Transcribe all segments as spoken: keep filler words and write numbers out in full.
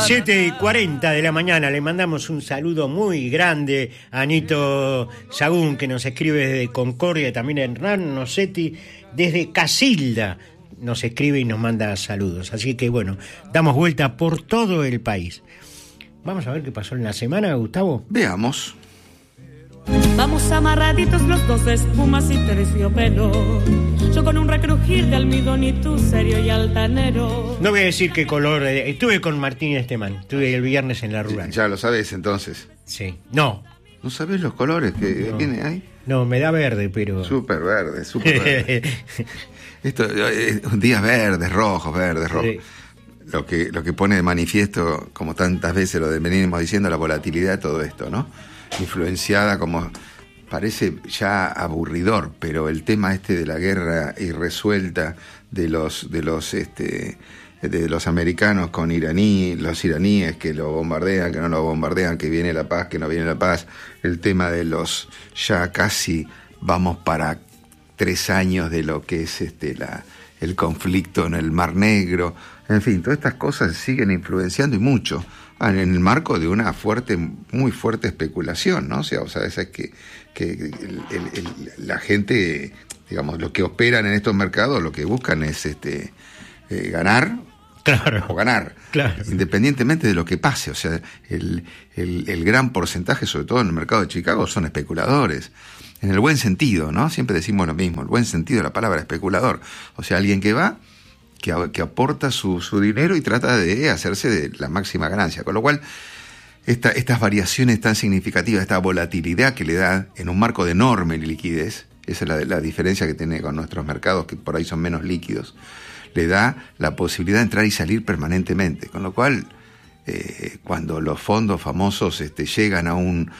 siete y cuarenta de la mañana, le mandamos un saludo muy grande a Anito Sagún, que nos escribe desde Concordia, y también a Hernán Nocetti desde Casilda nos escribe y nos manda saludos. Así que bueno, damos vuelta por todo el país. Vamos a ver qué pasó en la semana, Gustavo. Veamos. Vamos amarraditos los dos de espumas y terciopelo. Yo con un recrujir de almidón y tú serio y altanero. No voy a decir qué color. eh, Estuve con Martín Esteman. Estuve el viernes en la rural. Ya lo sabes entonces. Sí. No. ¿No sabes los colores que No. viene ahí? No, me da verde, pero... Súper verde, súper verde. Esto, eh, días verdes, rojos, verdes, rojos. Sí. Lo que, lo que pone de manifiesto, como tantas veces lo venimos diciendo, la volatilidad de todo esto, ¿no? Influenciada como... Parece ya aburridor, pero el tema este de la guerra irresuelta de los de los este de los americanos con iraní, los iraníes que lo bombardean, que no lo bombardean, que viene la paz, que no viene la paz, el tema de los ya casi vamos para tres años de lo que es este la el conflicto en el Mar Negro, en fin, todas estas cosas siguen influenciando y mucho en el marco de una fuerte, muy fuerte especulación, ¿no? O sea, o sea, es que, que el, el, el, la gente, digamos, los que operan en estos mercados, lo que buscan es este eh, ganar, claro, o ganar, claro, independientemente de lo que pase. O sea, el, el, el gran porcentaje, sobre todo en el mercado de Chicago, son especuladores. En el buen sentido, ¿no? Siempre decimos lo mismo, el buen sentido de la palabra especulador. O sea, alguien que va... Que, que aporta su, su dinero y trata de hacerse de la máxima ganancia. Con lo cual, esta, estas variaciones tan significativas, esta volatilidad que le da en un marco de enorme liquidez, esa es la, la diferencia que tiene con nuestros mercados, que por ahí son menos líquidos, le da la posibilidad de entrar y salir permanentemente. Con lo cual, eh, cuando los fondos famosos este, llegan a un,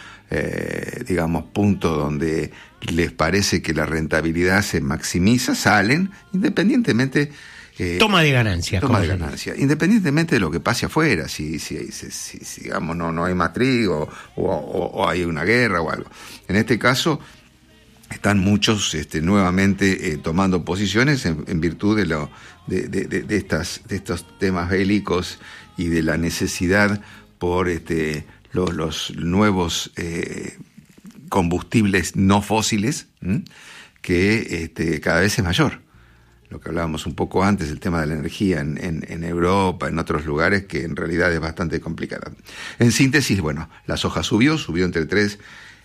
eh, digamos, punto donde les parece que la rentabilidad se maximiza, salen, independientemente... Eh, toma de ganancia. Toma de ganancia, independientemente de lo que pase afuera, si, si, si, si, si digamos no, no hay más trigo o, o, o hay una guerra o algo. En este caso, están muchos este, nuevamente eh, tomando posiciones en, en virtud de, lo, de, de, de, de, estas, de estos temas bélicos y de la necesidad por este, los, los nuevos eh, combustibles no fósiles, ¿m? que este, cada vez es mayor. Lo que hablábamos un poco antes, el tema de la energía en, en, en Europa, en otros lugares, que en realidad es bastante complicada. En síntesis, bueno, la soja subió, subió entre tres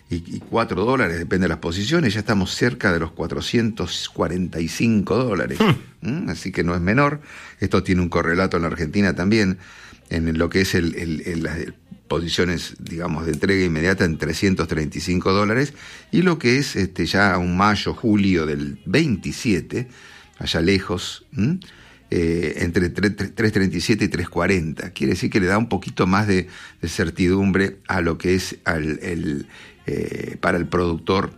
y cuatro dólares, depende de las posiciones, ya estamos cerca de los cuatrocientos cuarenta y cinco dólares, ¿Mm? Así que no es menor. Esto tiene un correlato en la Argentina también, en lo que es el, el, el, las posiciones, digamos, de entrega inmediata en trescientos treinta y cinco dólares, y lo que es este ya un mayo, julio del veintisiete, allá lejos, ¿m? eh, entre tres treinta y siete y tres cuarenta. Quiere decir que le da un poquito más de, de certidumbre a lo que es al, el, eh, para el productor,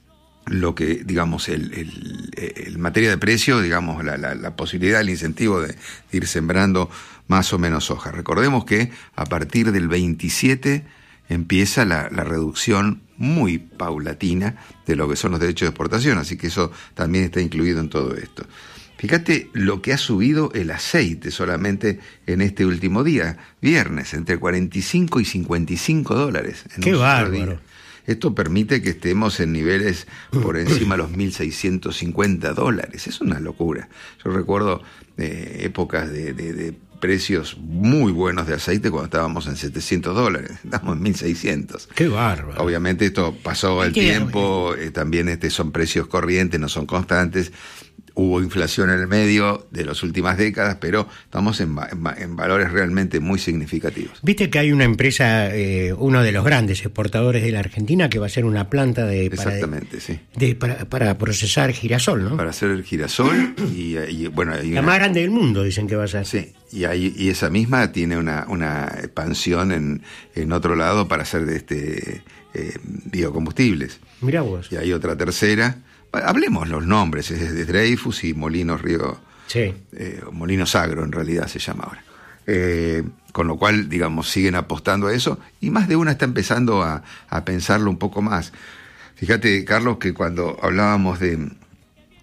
lo que, digamos, el, el, el materia de precio, digamos, la, la, la posibilidad, el incentivo de, de ir sembrando más o menos soja. Recordemos que a partir del veintisiete empieza la, la reducción muy paulatina de lo que son los derechos de exportación, así que eso también está incluido en todo esto. Fíjate lo que ha subido el aceite solamente en este último día, viernes, entre cuarenta y cinco y cincuenta y cinco dólares. En ¡Qué bárbaro! Esto permite que estemos en niveles por encima de los mil seiscientos cincuenta dólares. Es una locura. Yo recuerdo eh, épocas de, de, de precios muy buenos de aceite cuando estábamos en setecientos dólares. Estamos en mil seiscientos. ¡Qué bárbaro! Obviamente esto pasó el tiempo, eh, también este son precios corrientes, no son constantes. Hubo inflación en el medio de las últimas décadas, pero estamos en, en, en valores realmente muy significativos. Viste que hay una empresa, eh, uno de los grandes exportadores de la Argentina, que va a ser una planta de para, Exactamente, de, sí. De, para, para procesar girasol, ¿no? Para hacer el girasol y, y bueno... Hay la una, más grande del mundo, dicen que va a ser. Sí, y, hay, y esa misma tiene una, una expansión en, en otro lado para hacer de este eh, biocombustibles. Mirá vos. Y hay otra tercera... Hablemos los nombres, es de Dreyfus y Molinos Río, sí. eh, Molinos Agro en realidad se llama ahora. Eh, con lo cual, digamos, siguen apostando a eso y más de una está empezando a, a pensarlo un poco más. Fíjate, Carlos, que cuando hablábamos de,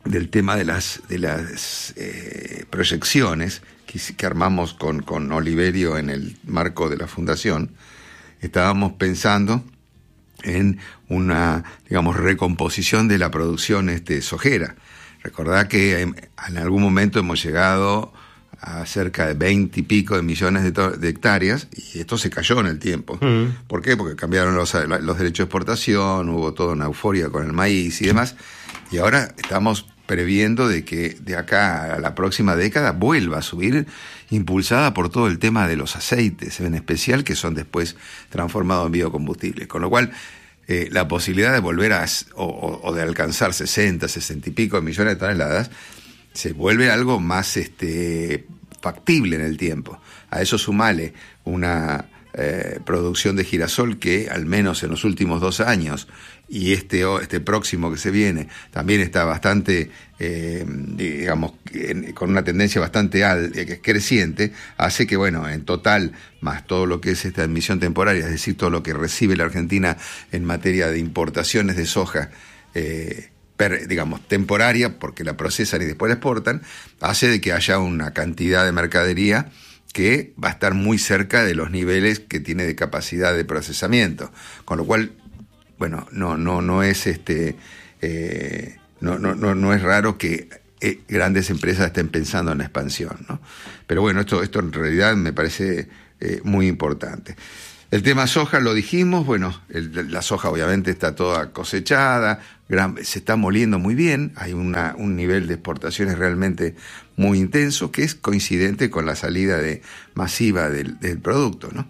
del tema de las, de las eh, proyecciones que, que armamos con, con Oliverio en el marco de la fundación, estábamos pensando en una, digamos, recomposición de la producción este, sojera. Recordá que en, en algún momento hemos llegado a cerca de veinte y pico de millones de, to- de hectáreas, y esto se cayó en el tiempo. Mm. ¿Por qué? Porque cambiaron los, los derechos de exportación, hubo toda una euforia con el maíz y demás, y ahora estamos previendo de que de acá a la próxima década vuelva a subir, impulsada por todo el tema de los aceites, en especial, que son después transformados en biocombustibles. Con lo cual, eh, la posibilidad de volver a, o, o, o de alcanzar sesenta, sesenta y pico de millones de toneladas, se vuelve algo más este, factible en el tiempo. A eso sumale una eh, producción de girasol que, al menos en los últimos dos años, y este, este próximo que se viene, también está bastante, eh, digamos, con una tendencia bastante al, eh, creciente, hace que, bueno, en total, más todo lo que es esta emisión temporaria, es decir, todo lo que recibe la Argentina en materia de importaciones de soja, eh, per, digamos, temporaria, porque la procesan y después la exportan, hace de que haya una cantidad de mercadería que va a estar muy cerca de los niveles que tiene de capacidad de procesamiento, con lo cual, bueno, no, no, no es este, eh, no, no, no, no es raro que eh, grandes empresas estén pensando en la expansión, ¿no? Pero bueno, esto, esto en realidad me parece eh, muy importante. El tema soja lo dijimos, bueno, el, la soja obviamente está toda cosechada, gran, se está moliendo muy bien, hay una, un nivel de exportaciones realmente muy intenso, que es coincidente con la salida de, masiva del, del producto, ¿no?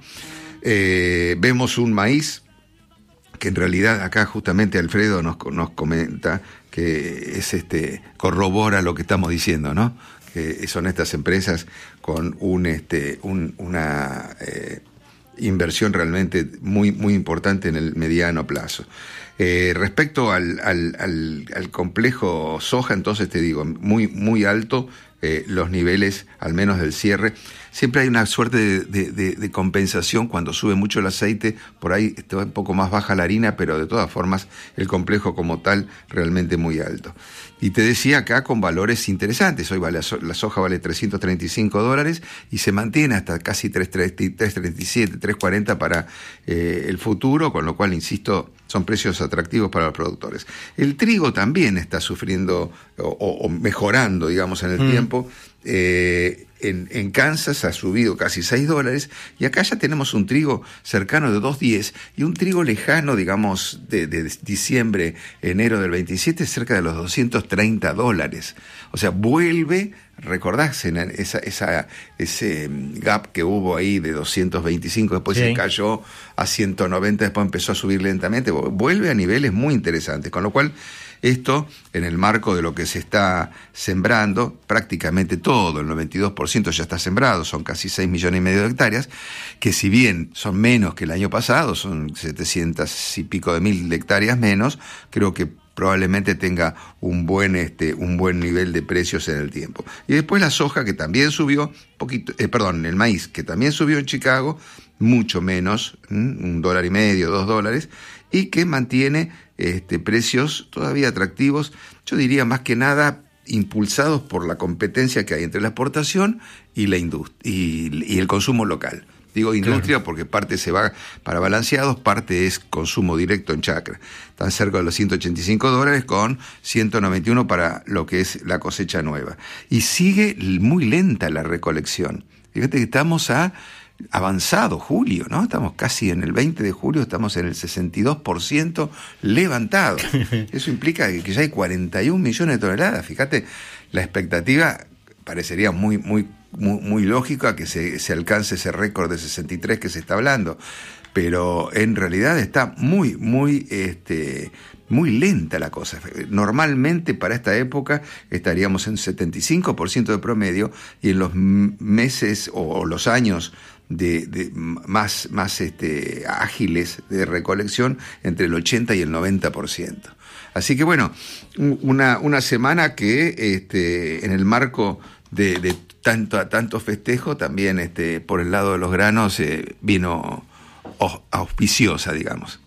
Eh, vemos un maíz que en realidad acá justamente Alfredo nos, nos comenta que es este corrobora lo que estamos diciendo, ¿no? Que son estas empresas con un este un, una eh, inversión realmente muy muy importante en el mediano plazo. Eh, respecto al, al, al, al complejo soja, entonces te digo, muy muy alto eh, los niveles, al menos del cierre. Siempre hay una suerte de, de, de, de compensación cuando sube mucho el aceite, por ahí está un poco más baja la harina, pero de todas formas el complejo como tal realmente muy alto. Y te decía acá con valores interesantes, hoy vale, la soja vale trescientos treinta y cinco dólares y se mantiene hasta casi trescientos treinta y siete, trescientos cuarenta para eh, el futuro, con lo cual, insisto, son precios atractivos para los productores. El trigo también está sufriendo o, o mejorando, digamos, en el mm. tiempo. Eh, en, en Kansas ha subido casi seis dólares y acá ya tenemos un trigo cercano de dos diez y un trigo lejano, digamos, de, de diciembre, enero del veintisiete, cerca de los doscientos treinta dólares. O sea, vuelve, recordás, en esa, esa, ese gap que hubo ahí de doscientos veinticinco, después sí. se cayó a ciento noventa, después empezó a subir lentamente, vuelve a niveles muy interesantes, con lo cual esto, en el marco de lo que se está sembrando, prácticamente todo, el noventa y dos por ciento ya está sembrado, son casi seis millones y medio de hectáreas, que si bien son menos que el año pasado, son setecientas y pico de mil hectáreas menos, creo que probablemente tenga un buen este un buen nivel de precios en el tiempo. Y después la soja, que también subió, poquito, eh, perdón, el maíz, que también subió en Chicago, mucho menos, un dólar y medio, dos dólares, y que mantiene este, precios todavía atractivos, yo diría más que nada impulsados por la competencia que hay entre la exportación y la indust- y, y el consumo local. Digo industria claro. porque parte se va para balanceados, parte es consumo directo en chacra. Están cerca de los ciento ochenta y cinco dólares con ciento noventa y uno para lo que es la cosecha nueva. Y sigue muy lenta la recolección. Fíjate que estamos a avanzado julio, ¿no? Estamos casi en el veinte de julio, estamos en el sesenta y dos por ciento levantado. Eso implica que ya hay cuarenta y un millones de toneladas. Fíjate, la expectativa parecería muy, muy, muy, muy lógica que se, se alcance ese récord de sesenta y tres que se está hablando, pero en realidad está muy, muy, este, muy lenta la cosa. Normalmente para esta época estaríamos en setenta y cinco por ciento de promedio y en los meses o los años de, de más, más este, ágiles de recolección entre el ochenta y el noventa por ciento. Así que bueno, una, una semana que este, en el marco de, de tanto, tanto festejo, también este, por el lado de los granos eh, vino auspiciosa, digamos.